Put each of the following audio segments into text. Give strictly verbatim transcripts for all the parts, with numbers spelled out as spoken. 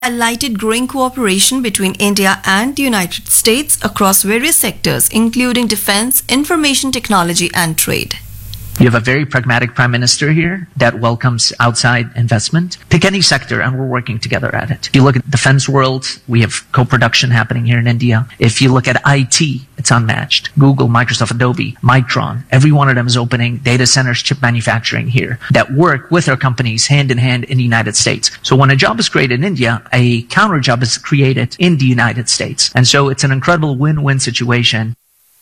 highlighted growing cooperation between India and the United States across various sectors, including defense, information technology, and trade. You have a very pragmatic prime minister here that welcomes outside investment. Pick any sector and we're working together at it. If you look at the defense world, we have co-production happening here in India. If you look at I T, it's unmatched. Google, Microsoft, Adobe, Micron, every one of them is opening data centers, chip manufacturing here that work with our companies hand in hand in the United States. So when a job is created in India, a counter job is created in the United States. And so it's an incredible win-win situation.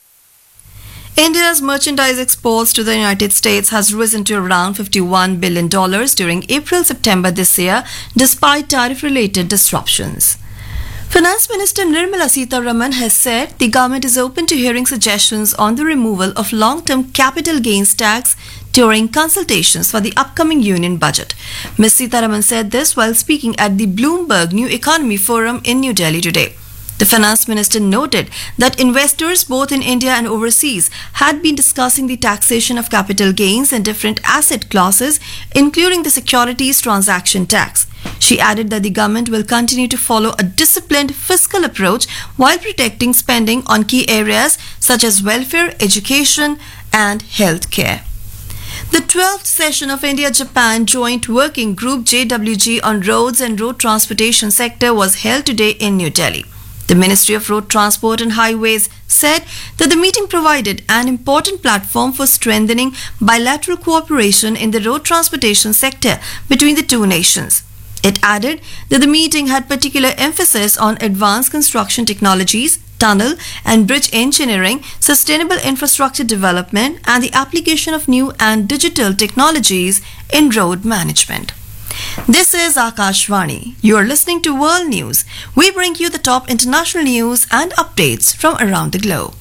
India's merchandise exports to the United States has risen to around fifty-one billion dollars during April-September this year, despite tariff-related disruptions. Finance Minister Nirmala Sitharaman has said the government is open to hearing suggestions on the removal of long-term capital gains tax during consultations for the upcoming union budget. Miz Sitharaman said this while speaking at the Bloomberg New Economy Forum in New Delhi today. The finance minister noted that investors both in India and overseas had been discussing the taxation of capital gains in different asset classes, including the securities transaction tax. She added that the government will continue to follow a disciplined fiscal approach while protecting spending on key areas such as welfare, education, and healthcare. The twelfth session of India-Japan Joint Working Group J W G on roads and road transportation sector was held today in New Delhi. The Ministry of Road Transport and Highways said that the meeting provided an important platform for strengthening bilateral cooperation in the road transportation sector between the two nations. It added that the meeting had particular emphasis on advanced construction technologies, tunnel and bridge engineering, sustainable infrastructure development, and the application of new and digital technologies in road management. This is Akashvani. You are listening to World News. We bring you the top international news and updates from around the globe.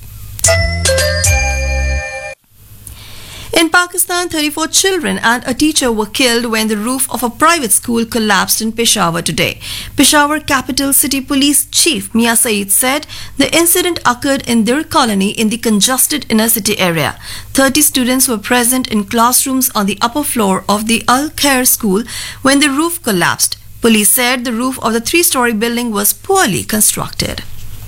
In Pakistan, thirty-four children and a teacher were killed when the roof of a private school collapsed in Peshawar today. Peshawar Capital City Police Chief Mia Saeed said the incident occurred in their colony in the congested inner city area. thirty students were present in classrooms on the upper floor of the Al Khair school when the roof collapsed. Police said the roof of the three-story building was poorly constructed.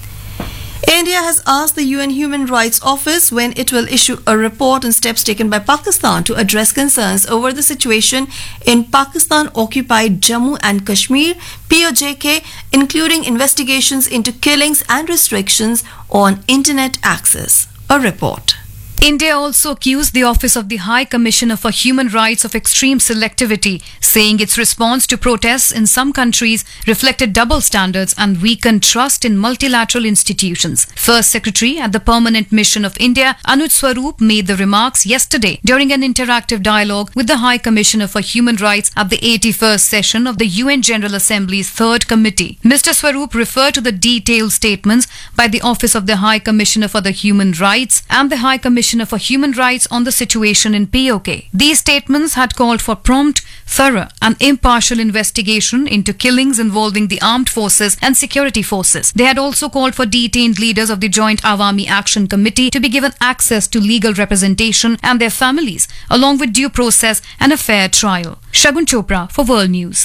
India has asked the U N Human Rights Office when it will issue a report on steps taken by Pakistan to address concerns over the situation in Pakistan-occupied Jammu and Kashmir, P O J K, including investigations into killings and restrictions on internet access. A report. India also accused the Office of the High Commissioner for Human Rights of extreme selectivity, saying its response to protests in some countries reflected double standards and weakened trust in multilateral institutions. First Secretary at the Permanent Mission of India, Anuj Swarup, made the remarks yesterday during an interactive dialogue with the High Commissioner for Human Rights at the eighty-first session of the U N General Assembly's Third Committee. Mister Swarup referred to the detailed statements by the Office of the High Commissioner for the Human Rights and the High Commissioner for Human Rights on the situation in P O K. These statements had called for prompt, thorough and impartial investigation into killings involving the armed forces and security forces. They had also called for detained leaders of the Joint Awami Action Committee to be given access to legal representation and their families, along with due process and a fair trial. Shagun Chopra for World News.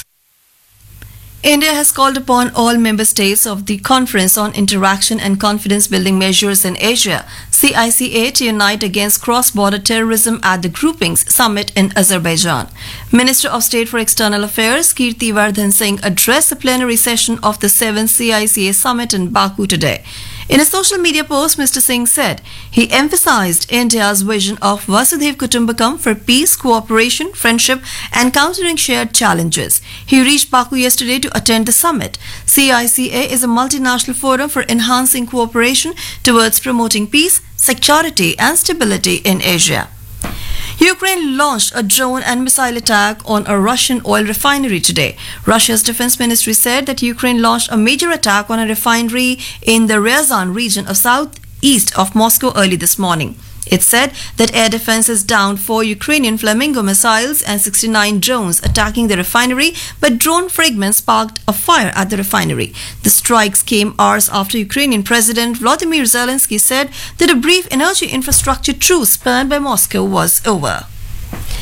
India has called upon all member states of the Conference on Interaction and Confidence Building Measures in Asia, C I C A, to unite against cross-border terrorism at the grouping's summit in Azerbaijan. Minister of State for External Affairs Kirti Vardhan Singh addressed the plenary session of the seventh C I C A summit in Baku today. In a social media post, Mister Singh said he emphasized India's vision of Vasudhaiv Kutumbakam for peace, cooperation, friendship and countering shared challenges. He reached Baku yesterday to attend the summit. C I C A is a multinational forum for enhancing cooperation towards promoting peace, security and stability in Asia. Ukraine launched a drone and missile attack on a Russian oil refinery today. Russia's defense ministry said that Ukraine launched a major attack on a refinery in the Ryazan region of southeast of Moscow early this morning. It said that air defenses downed four Ukrainian Flamingo missiles and sixty-nine drones attacking the refinery, but drone fragments sparked a fire at the refinery. The strikes came hours after Ukrainian President Volodymyr Zelensky said that a brief energy infrastructure truce planned by Moscow was over.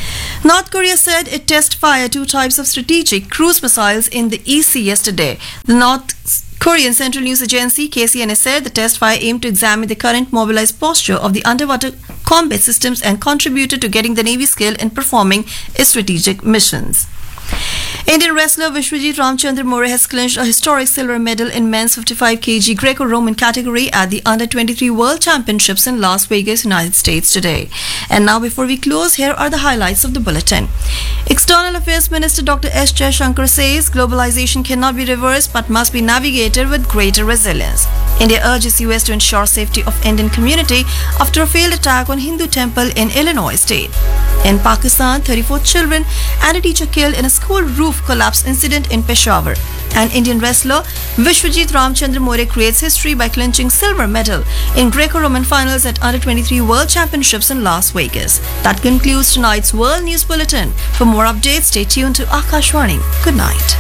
North Korea said it test fired two types of strategic cruise missiles in the E C yesterday. The North Korean Central News Agency K C N A said the test fire aimed to examine the current mobilized posture of the underwater combat systems and contributed to getting the Navy skill in performing its strategic missions. Indian wrestler Vishwajit Ramchandra More has clinched a historic silver medal in men's fifty-five kilogram Greco-Roman category at the under twenty-three World Championships in Las Vegas, United States today. And now before we close, here are the highlights of the bulletin. External Affairs Minister Doctor S. Jaishankar says globalization cannot be reversed but must be navigated with greater resilience. India urges U S to ensure safety of Indian community after a failed attack on Hindu temple in Illinois state. In Pakistan, thirty-four children and a teacher killed in a school roof collapse incident in Peshawar. An Indian wrestler, Vishwajit Ramchandra More, creates history by clinching silver medal in Greco-Roman finals at under twenty-three World Championships in Las Vegas. That concludes tonight's World News Bulletin. For more updates, stay tuned to Akashwani. Good night.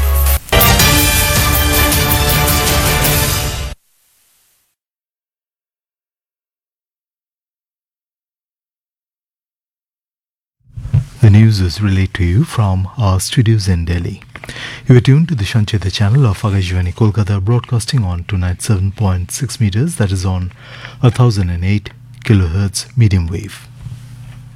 The news is relayed to you from our studios in Delhi. You are tuned to the Shanchita channel of Akashwani Kolkata, broadcasting on tonight seven point six meters, that is on one thousand eight kilohertz medium wave.